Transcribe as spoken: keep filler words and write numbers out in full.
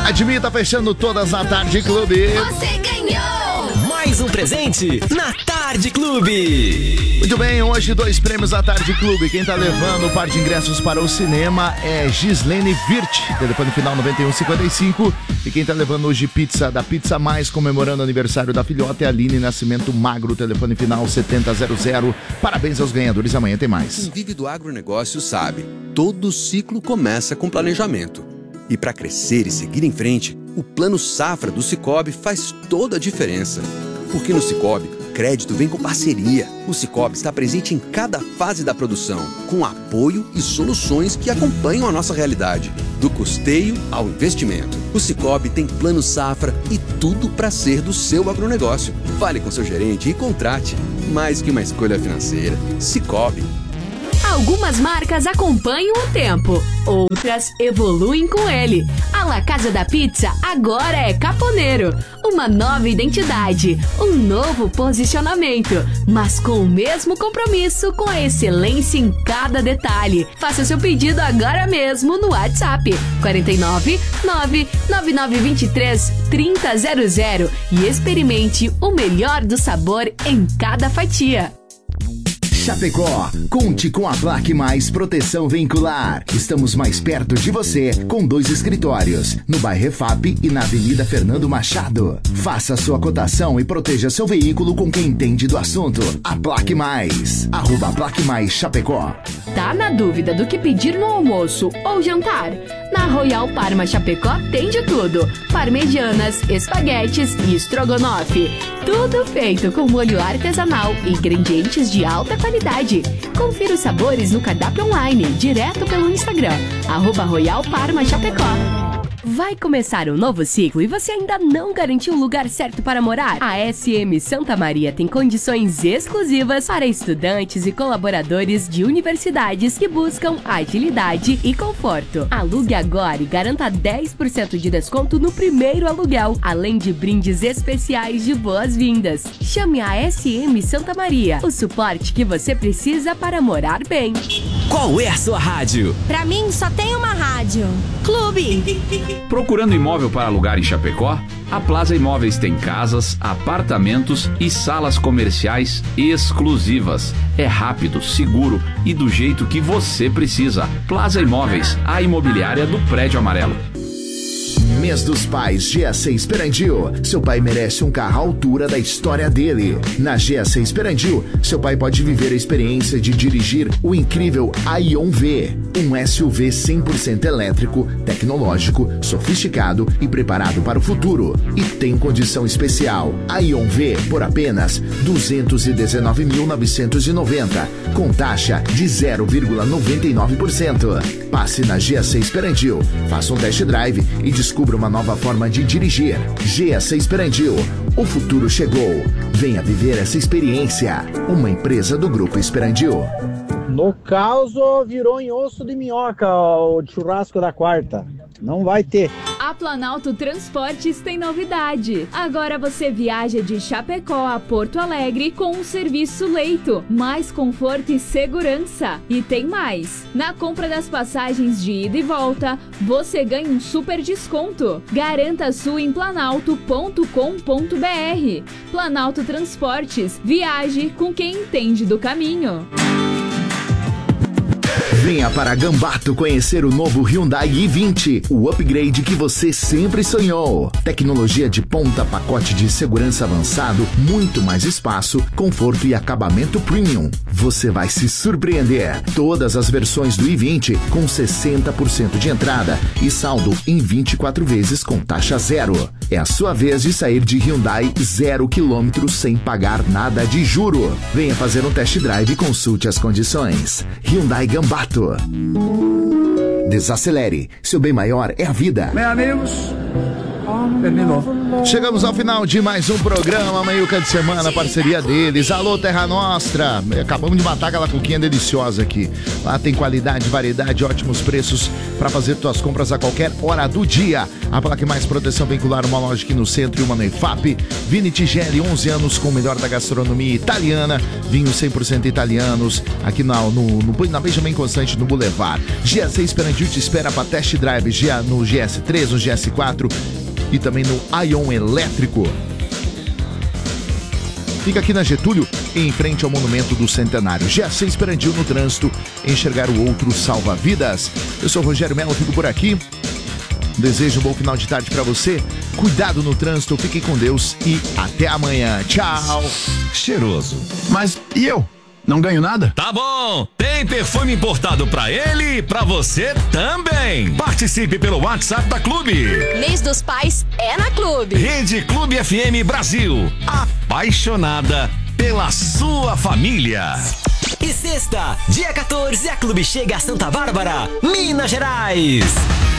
Admita, fechando todas na Tarde Clube. Você ganhou mais um presente na Tarde Clube. Muito bem, hoje dois prêmios da Tarde Clube. Quem tá levando o par de ingressos para o cinema é Gislene Virt, telefone final noventa e um cinquenta e cinco. E quem tá levando hoje pizza da Pizza Mais, comemorando o aniversário da filhota, é Aline Nascimento Magro, telefone final setenta zero zero. Parabéns aos ganhadores, amanhã tem mais. Quem vive do agronegócio sabe, todo ciclo começa com planejamento. E para crescer e seguir em frente, o Plano Safra do Sicoob faz toda a diferença. Porque no Sicoob, crédito vem com parceria. O Sicoob está presente em cada fase da produção, com apoio e soluções que acompanham a nossa realidade, do custeio ao investimento. O Sicoob tem Plano Safra e tudo para ser do seu agronegócio. Fale com seu gerente e contrate. Mais que uma escolha financeira, Sicoob. Algumas marcas acompanham o tempo, outras evoluem com ele. A La Casa da Pizza agora é Caponeiro. Uma nova identidade, um novo posicionamento, mas com o mesmo compromisso com a excelência em cada detalhe. Faça seu pedido agora mesmo no WhatsApp quatro nove nove nove nove dois três três zero zero e experimente o melhor do sabor em cada fatia. Chapecó, conte com a Plaque Mais Proteção Veicular. Estamos mais perto de você, com dois escritórios, no bairro Refap e na Avenida Fernando Machado. Faça sua cotação e proteja seu veículo com quem entende do assunto. A Plaque Mais, arroba Plaque Mais Chapecó. Tá na dúvida do que pedir no almoço ou jantar? Na Royal Parma Chapecó tem de tudo. Parmegianas, espaguetes e estrogonofe. Tudo feito com molho artesanal e ingredientes de alta qualidade. Confira os sabores no cardápio online, direto pelo Instagram, arroba Royal Parma Chapecó. Vai começar um novo ciclo e você ainda não garantiu o lugar certo para morar? A S M Santa Maria tem condições exclusivas para estudantes e colaboradores de universidades que buscam agilidade e conforto. Alugue agora e garanta dez por cento de desconto no primeiro aluguel, além de brindes especiais de boas-vindas. Chame a S M Santa Maria, o suporte que você precisa para morar bem. Qual é a sua rádio? Pra mim só tem uma rádio. Clube. Procurando imóvel para alugar em Chapecó? A Plaza Imóveis tem casas, apartamentos e salas comerciais exclusivas. É rápido, seguro e do jeito que você precisa. Plaza Imóveis, a imobiliária do Prédio Amarelo. Mês dos Pais G A C Esperandil. Seu pai merece um carro à altura da história dele. Na G A C Esperandil, seu pai pode viver a experiência de dirigir o incrível Aion V, um S U V cem por cento elétrico, tecnológico, sofisticado e preparado para o futuro. E tem condição especial. Aion V por apenas duzentos e dezenove mil novecentos e noventa, com taxa de zero vírgula noventa e nove por cento. Passe na G A C Esperandil, faça um test drive e descubra uma nova forma de dirigir. G A C Esperandil, o futuro chegou. Venha viver essa experiência. Uma empresa do Grupo Esperandil. No caso, virou em osso de minhoca o churrasco da quarta. Não vai ter. A Planalto Transportes tem novidade. Agora você viaja de Chapecó a Porto Alegre com um serviço leito, mais conforto e segurança. E tem mais. Na compra das passagens de ida e volta, você ganha um super desconto. Garanta a sua em planalto ponto com ponto br. Planalto Transportes. Viaje com quem entende do caminho. Venha para Gambato conhecer o novo Hyundai i vinte, o upgrade que você sempre sonhou. Tecnologia de ponta, pacote de segurança avançado, muito mais espaço, conforto e acabamento premium. Você vai se surpreender. Todas as versões do i vinte com sessenta por cento de entrada e saldo em vinte e quatro vezes com taxa zero. É a sua vez de sair de Hyundai zero quilômetros sem pagar nada de juro. Venha fazer um test drive e consulte as condições. Hyundai Gambato. Desacelere. Seu bem maior é a vida. Bem, amigos, Terminou. Chegamos ao final de mais um programa, Meiuca de Semana, parceria deles. Alô, Terra Nostra. Acabamos de matar aquela cuquinha deliciosa aqui. Lá tem qualidade, variedade, ótimos preços para fazer tuas compras a qualquer hora do dia. A Plaque Mais Proteção Veicular, uma loja aqui no centro e uma no I F A P. Vini Tigeli, onze anos com o melhor da gastronomia italiana. Vinhos cem por cento italianos aqui na, no, no, na Benjamin Constante, no Boulevard. G S seis Esperantil te espera para test drive no G S três, no G S quatro e também no Ion Elétrico. Fica aqui na Getúlio, em frente ao Monumento do Centenário. G S seis Esperantil no trânsito, enxergar o outro salva vidas. Eu sou o Rogério Mello, fico por aqui. Desejo um bom final de tarde pra você. Cuidado no trânsito, fiquem com Deus e até amanhã. Tchau. Cheiroso. Mas e eu? Não ganho nada? Tá bom, tem perfume importado pra ele e pra você também. Participe pelo WhatsApp da Clube. Mês dos Pais é na Clube. Rede Clube F M Brasil, apaixonada pela sua família. E sexta, dia quatorze, a Clube chega a Santa Bárbara, Minas Gerais.